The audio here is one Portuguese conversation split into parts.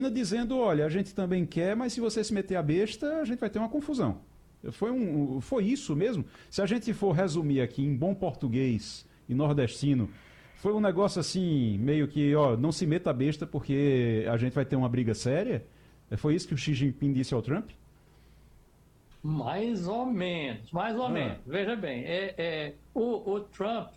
dizendo, olha, a gente também quer, mas se você se meter a besta, a gente vai ter uma confusão. Foi isso mesmo? Se a gente for resumir aqui em bom português e nordestino, foi um negócio assim, meio que, ó, não se meta a besta porque a gente vai ter uma briga séria? Foi isso que o Xi Jinping disse ao Trump? Mais ou menos, mais ou Ah, menos. Veja bem, o Trump,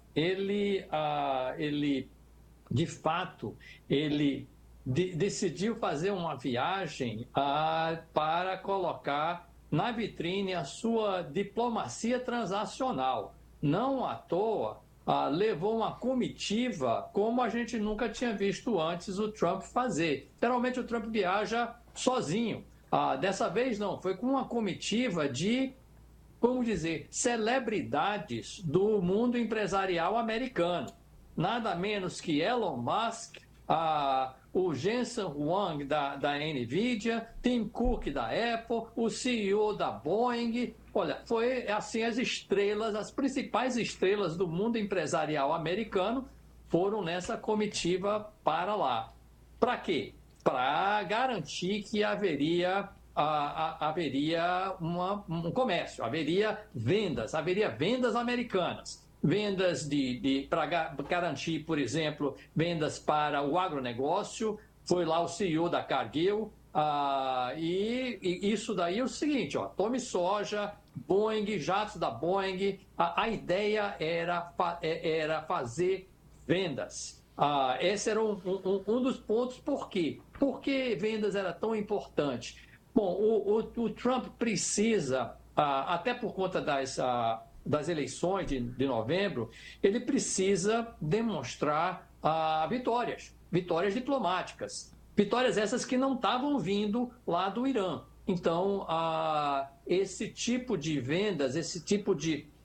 ele de fato, ele decidiu fazer uma viagem para colocar na vitrine a sua diplomacia transacional. Não à toa, levou uma comitiva como a gente nunca tinha visto antes o Trump fazer. Geralmente o Trump viaja sozinho. Dessa vez não, foi com uma comitiva de, vamos dizer, celebridades do mundo empresarial americano. Nada menos que Elon Musk, o Jensen Huang da Nvidia, Tim Cook da Apple, o CEO da Boeing. Olha, foi assim as estrelas, as principais estrelas do mundo empresarial americano foram nessa comitiva para lá. Para quê? Para garantir que haveria um comércio, haveria vendas americanas. Vendas para garantir, por exemplo, vendas para o agronegócio. Foi lá o CEO da Cargill. E isso daí é o seguinte, ó, tome soja, Boeing, jatos da Boeing. A ideia era fazer vendas. Esse era um dos pontos. Por quê? Por que vendas era tão importante? Bom, o Trump precisa, até por conta das eleições de novembro, ele precisa demonstrar vitórias diplomáticas. Vitórias essas que não estavam vindo lá do Irã. Então, esse tipo de vendas, esse tipo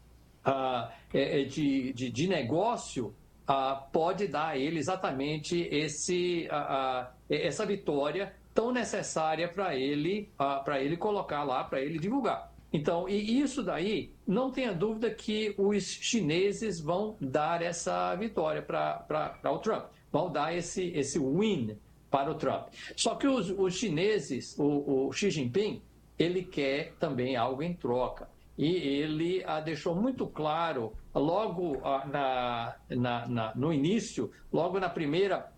de negócio pode dar a ele exatamente essa vitória tão necessária para ele colocar lá, para ele divulgar. Então, e isso daí, não tenha dúvida que os chineses vão dar essa vitória para o Trump, vão dar esse win para o Trump. Só que os chineses, o Xi Jinping, ele quer também algo em troca. E ele deixou muito claro, logo no início, logo na primeira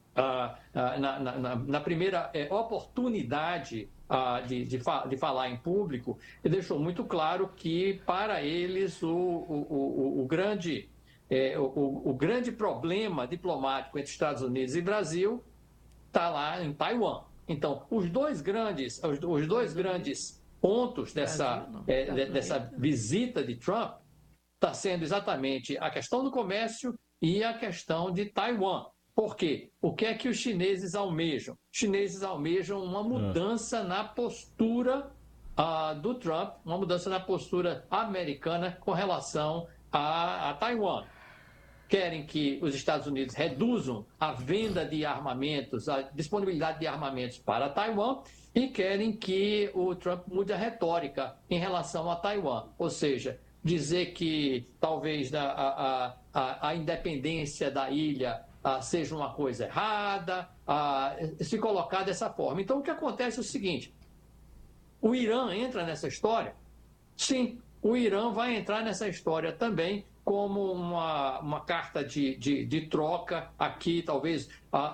na primeira oportunidade de falar em público, ele deixou muito claro que, para eles, o grande problema diplomático entre Estados Unidos e Brasil está lá em Taiwan. Então, os dois grandes pontos dessa visita de Trump está sendo exatamente a questão do comércio e a questão de Taiwan. Por quê? O que é que os chineses almejam? Os chineses almejam uma mudança na postura do Trump, uma mudança na postura americana com relação a Taiwan. Querem que os Estados Unidos reduzam a venda de armamentos, a disponibilidade de armamentos para Taiwan, e querem que o Trump mude a retórica em relação a Taiwan. Ou seja, dizer que talvez a independência da ilha seja uma coisa errada, se colocar dessa forma. Então, o que acontece é o seguinte: o Irã entra nessa história? Sim, o Irã vai entrar nessa história também como uma carta de troca aqui, talvez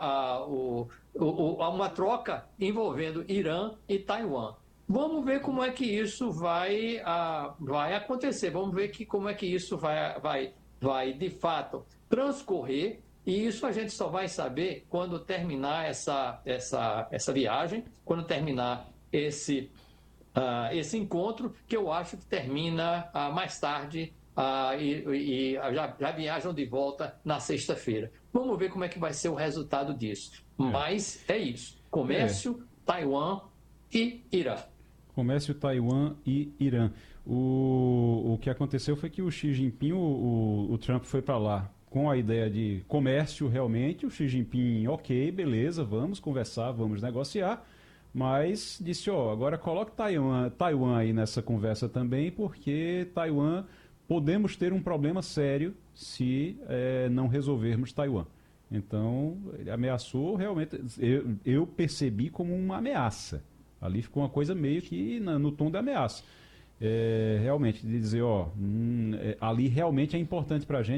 uma troca envolvendo Irã e Taiwan. Vamos ver como é que isso vai acontecer, vamos ver como é que isso vai de fato transcorrer, e isso a gente só vai saber quando terminar essa viagem, quando terminar esse encontro, que eu acho que termina mais tarde, e já viajam de volta na sexta-feira. Vamos ver como é que vai ser o resultado disso. Mas é isso: comércio, Taiwan e Irã. Comércio, Taiwan e Irã. O que aconteceu foi que o Xi Jinping, o Trump foi para lá com a ideia de comércio realmente. O Xi Jinping, ok, beleza, vamos conversar, vamos negociar. Mas disse, ó, agora coloque Taiwan aí nessa conversa também, porque Taiwan podemos ter um problema sério se não resolvermos Taiwan. Então, ele ameaçou realmente, eu percebi como uma ameaça. Ali ficou uma coisa meio que no tom da ameaça. Realmente, de dizer, ó, ali realmente é importante para a gente.